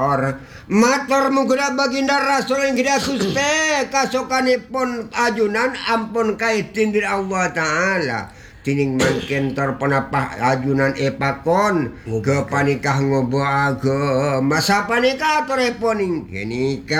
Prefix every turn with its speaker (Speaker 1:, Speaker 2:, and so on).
Speaker 1: Matur mungkuna baginda Rasul yang gida Gusti kasokanipun ajunan ampun kaitin Allah Ta'ala. Tining mangken terpenapah ajunan epakon ke panikah ngobo agama masa panikah torepon ingkenika